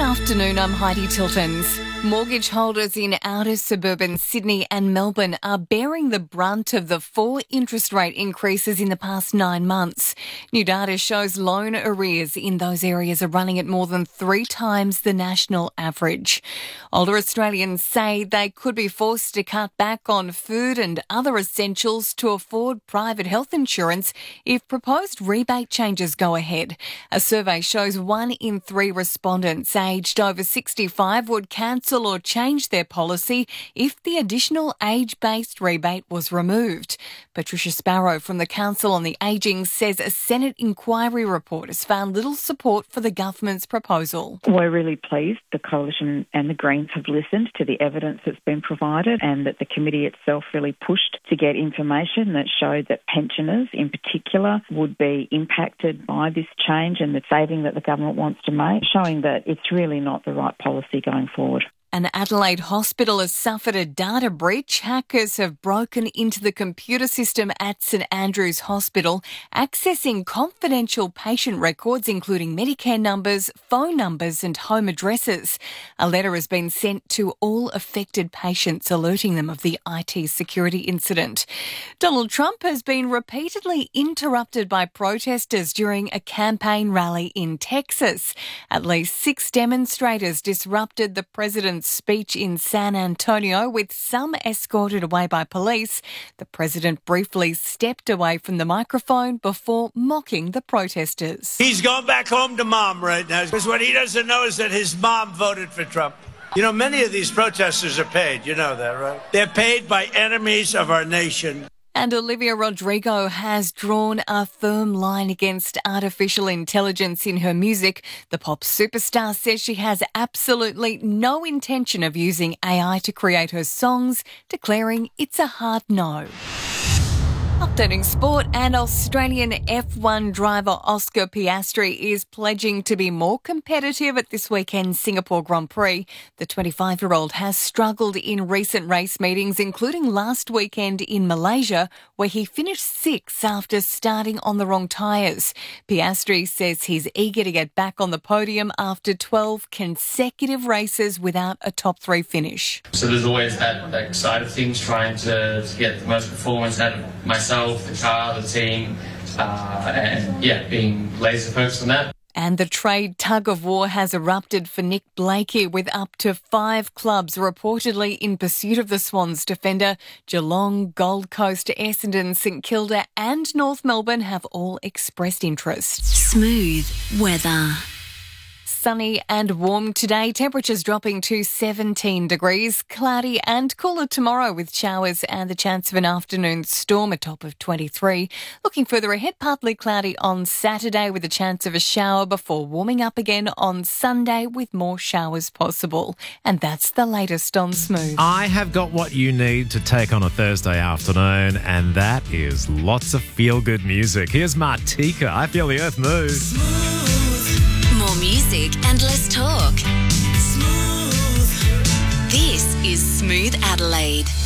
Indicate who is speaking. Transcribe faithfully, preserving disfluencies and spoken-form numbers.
Speaker 1: afternoon, I'm Heidi Tiltons. Mortgage holders in outer suburban Sydney and Melbourne are bearing the brunt of the four interest rate increases in the past nine months. New data shows loan arrears in those areas are running at more than three times the national average. Older Australians say they could be forced to cut back on food and other essentials to afford private health insurance if proposed rebate changes go ahead. A survey shows one in three respondents aged over sixty-five would cancel or change their policy if the additional age-based rebate was removed. Patricia Sparrow from the Council on the Ageing says a Senate inquiry report has found little support for the government's proposal.
Speaker 2: We're really pleased the Coalition and the Greens have listened to the evidence that's been provided and that the committee itself really pushed to get information that showed that pensioners in particular would be impacted by this change and the saving that the government wants to make, showing that it's really not the right policy going forward.
Speaker 1: An Adelaide hospital has suffered a data breach. Hackers have broken into the computer system at St Andrew's Hospital, accessing confidential patient records, including Medicare numbers, phone numbers and home addresses. A letter has been sent to all affected patients, alerting them of the I T security incident. Donald Trump has been repeatedly interrupted by protesters during a campaign rally in Texas. At least six demonstrators disrupted the president's speech in San Antonio, with some escorted away by police. The president briefly stepped away from the microphone before mocking the protesters.
Speaker 3: He's gone back home to mom right now, because what he doesn't know is that his mom voted for Trump. You know, many of these protesters are paid. You know that, right? They're paid by enemies of our nation.
Speaker 1: And Olivia Rodrigo has drawn a firm line against artificial intelligence in her music. The pop superstar says she has absolutely no intention of using A I to create her songs, declaring it's a hard no. Updating sport, and Australian F one driver Oscar Piastri is pledging to be more competitive at this weekend's Singapore Grand Prix. The twenty-five-year-old has struggled in recent race meetings, including last weekend in Malaysia, where he finished sixth after starting on the wrong tyres. Piastri says he's eager to get back on the podium after twelve consecutive races without a top three finish.
Speaker 4: So there's always that, that side of things, trying to, to get the most performance out of myself. Myself, the car, the team, uh, and yeah, being laser focused on that.
Speaker 1: And the trade tug of war has erupted for Nick Blakey, with up to five clubs reportedly in pursuit of the Swans defender. Geelong, Gold Coast, Essendon, St Kilda and North Melbourne have all expressed interest.
Speaker 5: Smooth weather.
Speaker 1: Sunny and warm today, temperatures dropping to seventeen degrees. Cloudy and cooler tomorrow with showers and the chance of an afternoon storm, a top of twenty-three. Looking further ahead, partly cloudy on Saturday with a chance of a shower before warming up again on Sunday with more showers possible. And that's the latest on Smooth.
Speaker 6: I have got what you need to take on a Thursday afternoon, and that is lots of feel-good music. Here's Martika, I Feel the Earth Move.
Speaker 5: Smooth. More music and less talk. Smooth. This is Smooth Adelaide.